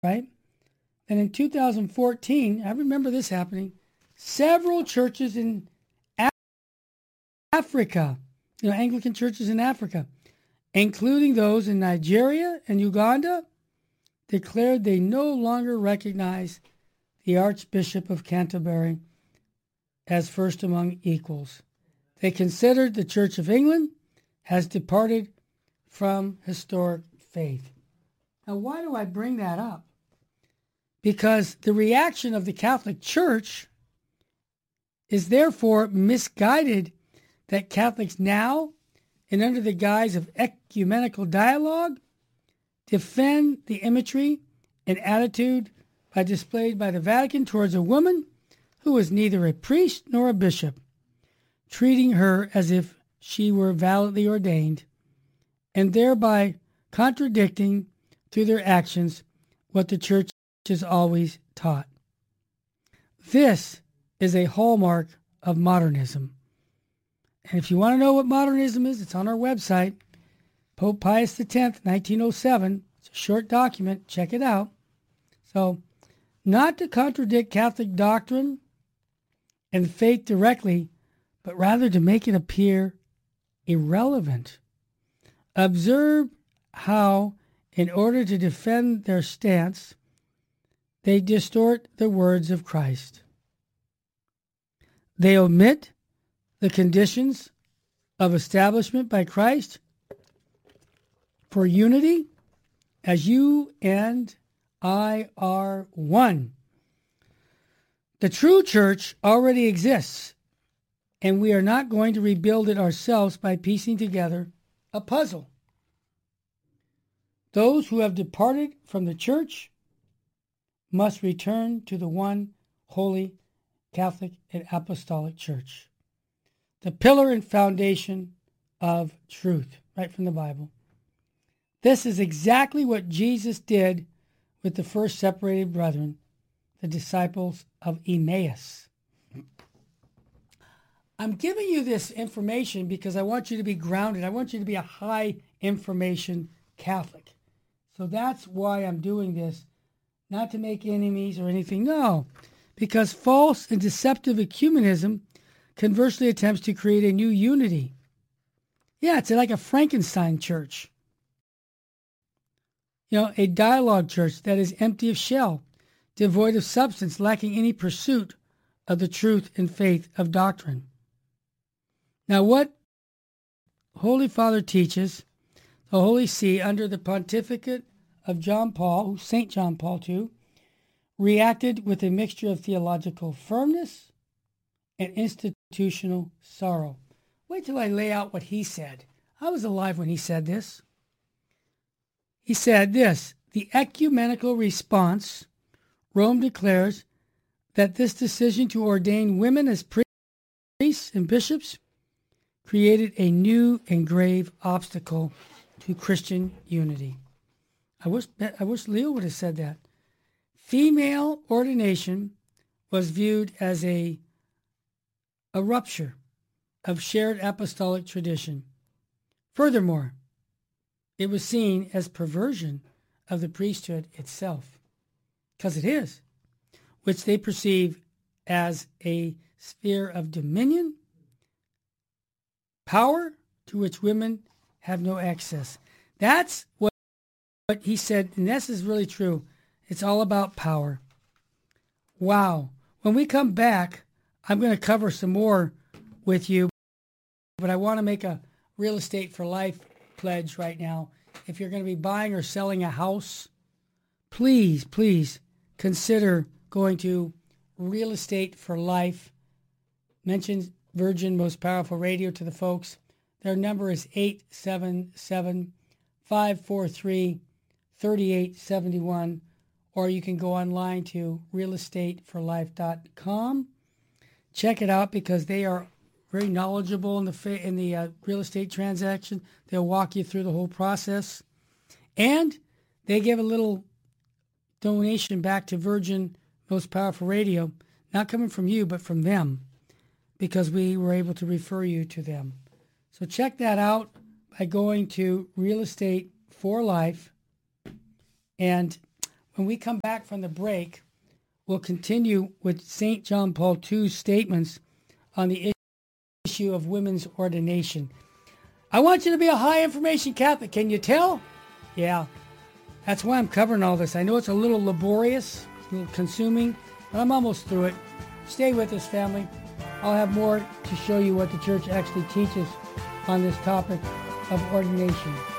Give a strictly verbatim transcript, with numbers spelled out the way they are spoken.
right? And in two thousand fourteen, I remember this happening, several churches in Africa, you know, Anglican churches in Africa, including those in Nigeria and Uganda, declared they no longer recognize the Archbishop of Canterbury as first among equals. They considered the Church of England has departed from historic faith. Now, why do I bring that up? Because the reaction of the Catholic Church is therefore misguided that Catholics now, and under the guise of ecumenical dialogue, defend the imagery and attitude by displayed by the Vatican towards a woman who is neither a priest nor a bishop, treating her as if she were validly ordained, and thereby contradicting through their actions what the Church has always taught. This is a hallmark of modernism. And if you want to know what modernism is, it's on our website, Pope Pius X, nineteen oh seven. It's a short document. Check it out. So, not to contradict Catholic doctrine and faith directly, but rather to make it appear irrelevant. Observe how, in order to defend their stance, they distort the words of Christ. They omit the conditions of establishment by Christ for unity as you and I are one. The true church already exists, and we are not going to rebuild it ourselves by piecing together a puzzle. Those who have departed from the church must return to the one holy Catholic and Apostolic Church, the pillar and foundation of truth, right from the Bible. This is exactly what Jesus did with the first separated brethren, the disciples of Emmaus. I'm giving you this information because I want you to be grounded. I want you to be a high information Catholic. So that's why I'm doing this, not to make enemies or anything. No, because false and deceptive ecumenism conversely attempts to create a new unity. Yeah, it's like a Frankenstein church. You know, a dialogue church that is empty of shell, devoid of substance, lacking any pursuit of the truth and faith of doctrine. Now, what Holy Father teaches, the Holy See, under the pontificate of John Paul, Saint John Paul the Second, reacted with a mixture of theological firmness and institutional sorrow. Wait till I lay out what he said. I was alive when he said this. He said this: the ecumenical response, Rome declares that this decision to ordain women as priests and bishops created a new and grave obstacle to Christian unity. I wish I wish Leo would have said that. Female ordination was viewed as a, a rupture of shared apostolic tradition. Furthermore, it was seen as perversion of the priesthood itself, because it is, which they perceive as a sphere of dominion, power to which women have no access. That's what, what he said, and this is really true. It's all about power. Wow. When we come back, I'm going to cover some more with you, but I want to make a Real Estate for Life pledge right now. If you're going to be buying or selling a house, please, please consider going to Real Estate for Life. Mention Virgin Most Powerful Radio to the folks. Their number is eight seven seven, five four three, three eight seven one, or you can go online to real estate for life dot com. Check it out because they are very knowledgeable in the fa- in the uh, real estate transaction. They'll walk you through the whole process. And they give a little donation back to Virgin Most Powerful Radio, not coming from you, but from them, because we were able to refer you to them. So check that out by going to Real Estate for Life. And When we come back from the break, we'll continue with Saint John Paul the Second's statements on the issue of women's ordination. I want you to be a high information Catholic. Can you tell? Yeah. That's why I'm covering all this. I know it's a little laborious, a little consuming, but I'm almost through it. Stay with us, family. I'll have more to show you what the church actually teaches on this topic of ordination.